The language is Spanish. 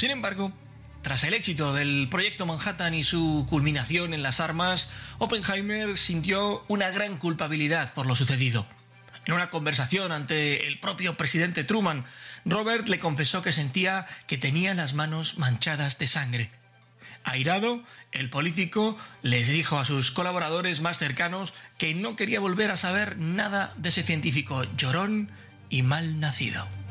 Sin embargo, tras el éxito del proyecto Manhattan y su culminación en las armas, Oppenheimer sintió una gran culpabilidad por lo sucedido. En una conversación ante el propio presidente Truman, Robert le confesó que sentía que tenía las manos manchadas de sangre. Airado, el político les dijo a sus colaboradores más cercanos que no quería volver a saber nada de ese científico llorón y mal nacido.